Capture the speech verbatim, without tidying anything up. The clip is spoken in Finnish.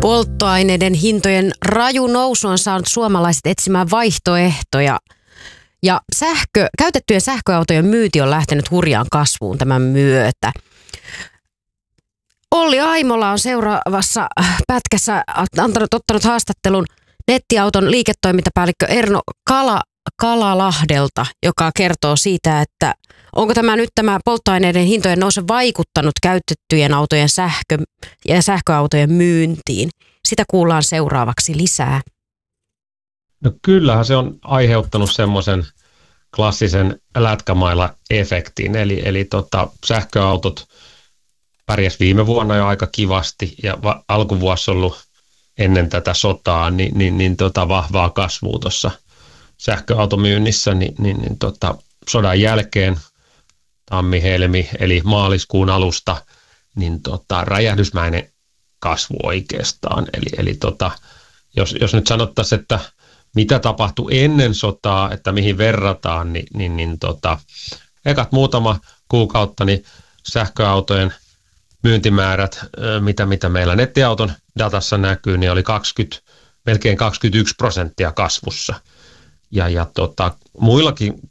Polttoaineiden hintojen raju nousu on saanut suomalaiset etsimään vaihtoehtoja. Ja sähkö, käytettyjen sähköautojen myynti on lähtenyt hurjaan kasvuun tämän myötä. Olli Aimola on seuraavassa pätkässä antanut, ottanut haastattelun nettiauton liiketoimintapäällikkö Erno Kala, Kalalahdelta, joka kertoo siitä, että onko tämä nyt tämä polttoaineiden hintojen nouse vaikuttanut käytettyjen autojen sähkö- ja sähköautojen myyntiin. Sitä kuullaan seuraavaksi lisää. No kyllähän se on aiheuttanut semmoisen klassisen lätkämaila-efektin, eli, eli tota, sähköautot pärjäs viime vuonna jo aika kivasti ja va- alkuvuosi ollut ennen tätä sotaa niin, niin, niin tota, vahvaa kasvua tuossa sähköautomyynnissä, niin, niin, niin tota, sodan jälkeen tammi-helmi eli maaliskuun alusta niin tota, räjähdysmäinen kasvu oikeastaan. Eli, eli tota, jos, jos nyt sanottaisiin, että mitä tapahtui ennen sotaa, että mihin verrataan, niin, niin, niin tota, ekat muutama kuukautta niin sähköautojen myyntimäärät, mitä, mitä meillä nettiauton datassa näkyy, niin oli kaksikymmentä, melkein kaksikymmentäyksi prosenttia kasvussa. Ja, ja tota, muillakin